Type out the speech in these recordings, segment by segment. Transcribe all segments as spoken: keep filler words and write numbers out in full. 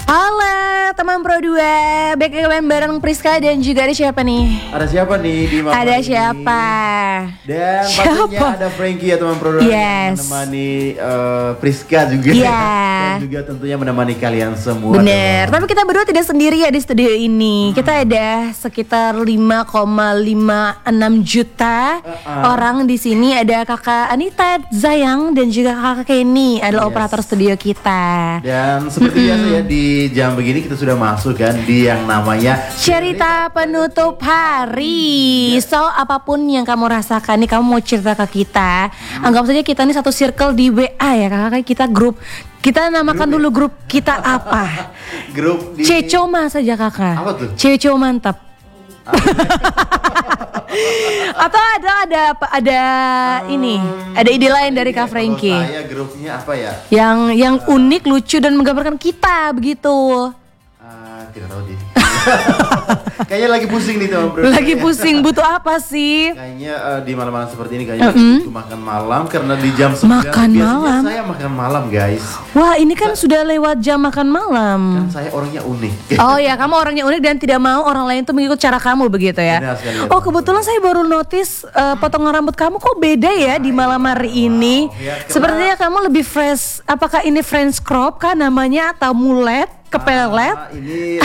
Halo teman Pro dua, back again bareng Priska dan juga ada siapa nih? Ada siapa nih di malam Ada ini? siapa? Dan Siapa? pastinya ada Frankie ya teman Pro dua Yes. yang menemani uh, Priska juga. Yeah. Dan juga tentunya menemani kalian semua. Bener, teman. tapi kita berdua tidak sendiri ya di studio ini. Kita ada sekitar lima koma lima enam juta Uh-uh. orang di sini. Ada kakak Anita Zayang dan juga kakak Kenny adalah Yes. operator studio kita. Dan seperti biasa ya di jam begini kita sudah masuk kan di yang namanya Cerita penutup hari. So apapun yang kamu rasakan nih, kamu mau cerita ke kita, anggap saja kita nih satu circle di W A ya kakak. Kita grup, kita namakan Grup ya? dulu grup kita apa? grup di Cecoma saja kakak. Apa tuh? Ceco mantap. Atau ada ada apa ada ini ada ide lain dari Kak Kalau Frankie saya grupnya apa ya? yang yang unik, lucu dan menggambarkan kita begitu. Ah, tidak tahu deh. Kayaknya lagi pusing nih teman Bro. Lagi pusing, butuh apa sih? Kayaknya uh, di malam-malam seperti ini kayaknya Mm-mm. butuh makan malam karena di jam sembilan Makan biasanya malam? saya makan malam guys. Wah, ini kan sudah lewat jam makan malam. Kan saya orangnya unik. Oh ya, kamu orangnya unik dan tidak mau orang lain tuh mengikut cara kamu begitu ya. Benar sekali, ya, Oh, teman. kebetulan saya baru notice uh, potongan rambut kamu kok beda ya di malam hari ini. ya, karena- Sepertinya kamu lebih fresh. Apakah ini French crop kah namanya atau mulet, kepelet? Ah, ini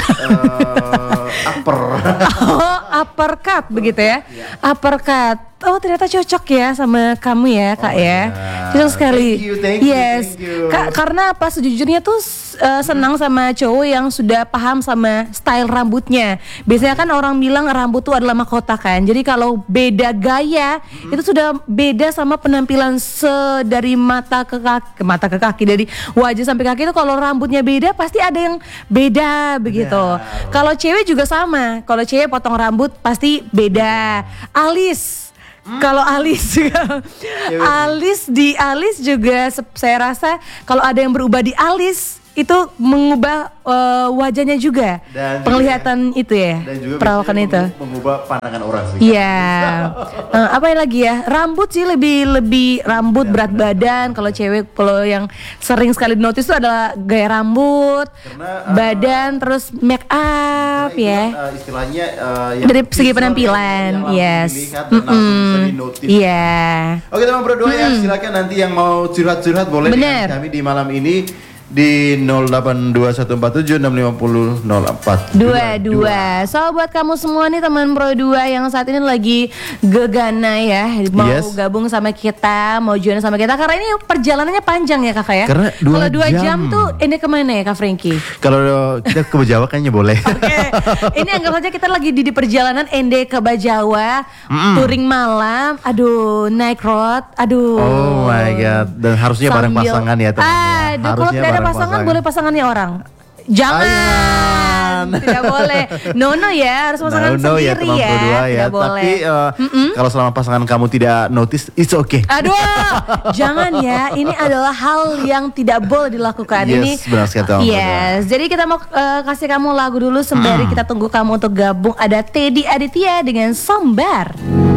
uh, upper. Oh, uppercut begitu ya. Uppercut. Oh, ternyata cocok ya sama kamu ya, Kak Oh, ya. ya. Cocok sekali. Thank you, thank you, yes. thank you. Kak, karena apa sejujurnya tuh uh, senang sama cowok yang sudah paham sama style rambutnya. Biasanya kan orang bilang rambut tuh adalah mahkota kan. Jadi kalau beda gaya, Mm-hmm. itu sudah beda sama penampilan se dari mata ke kaki, ke mata ke kaki, dari wajah sampai kaki itu kalau rambutnya beda pasti ada yang beda begitu. Benar. Kalau cewek juga sama. Kalau cewek potong rambut pasti beda. Alis. Kalau alis juga, Cewek. alis di alis juga se- saya rasa kalau ada yang berubah di alis itu mengubah uh, wajahnya juga, Dan juga penglihatan itu ya, Dan juga perawakan biasanya itu. mengu- mengubah pandangan orang sih. Iya. Eh, apa lagi ya? Rambut sih lebih lebih rambut berat badan. Kalau cewek, kalau yang sering sekali notice itu adalah gaya rambut, Karena, uh, badan, terus make Karena up itu ya. kan, uh, istilahnya uh, yang Dari segi visual penampilan, yang langsung yes. dilihat dan langsung bisa Mm-mm. dinotis. Iya. Oke teman Bro dua ya, silakan nanti yang mau curhat-curhat boleh Bener. dengan kami di malam ini di nol delapan dua satu empat tujuh enam lima nol nol empat Dua dua. So buat kamu semua nih teman Pro dua yang saat ini lagi gegana ya, mau Yes. gabung sama kita, mau join sama kita karena ini perjalanannya panjang ya kakak ya. Karena dua Kalau dua jam. jam tuh ini kemana ya Kak Frankie? Kalau kita ke Jawa kayaknya boleh. Oke, ini anggap saja kita lagi di, di perjalanan Ende ke Bajawa, touring malam, aduh naik road, aduh. Oh my god, dan harusnya bareng Sambil- pasangan ya teman. Aduh, kalau tidak ada pasangan, boleh pasangannya orang. Jangan, Jangan. tidak boleh. No no ya, harus pasangan No, no ya sendiri teman ya. Pro dua ya. Tidak boleh. Tapi uh, kalau selama pasangan kamu tidak notice, it's okay. Aduh, jangan ya. Ini adalah hal yang tidak boleh dilakukan. Yes, Ini, benar sekali, teman Pro dua. yes. Jadi kita mau uh, kasih kamu lagu dulu sembari kita tunggu kamu untuk gabung. Ada Teddy Aditya dengan Sombar.